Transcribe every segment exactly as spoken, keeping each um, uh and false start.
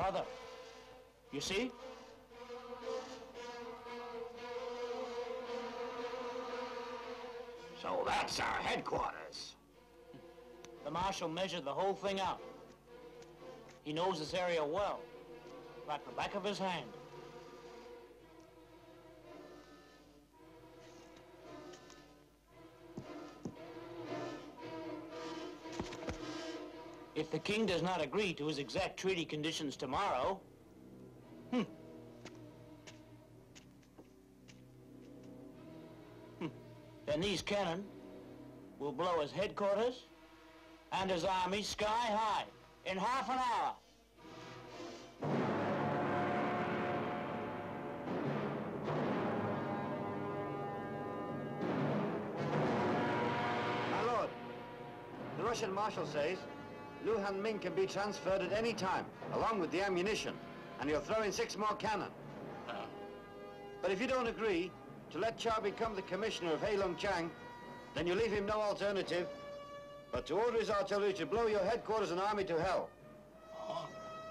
Father, you see? So that's our headquarters. The Marshal measured the whole thing out. He knows this area well, like the back of his hand. If the king does not agree to his exact treaty conditions tomorrow, hmm, hmm, then these cannon will blow his headquarters and his army sky high in half an hour. My lord, the Russian Marshal says Lu Han-Ming can be transferred at any time, along with the ammunition, and he'll throw in six more cannon. Uh, But if you don't agree to let Chow become the commissioner of Heilong Chang, then you leave him no alternative but to order his artillery to blow your headquarters and army to hell. oh.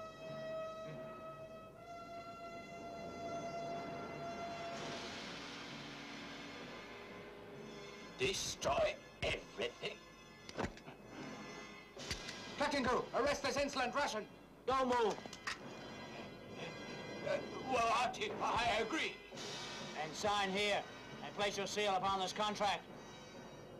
Destroy everything. Captain Gu, arrest this insolent Russian. Don't move. Uh, well, Auntie, I agree. And sign here and place your seal upon this contract.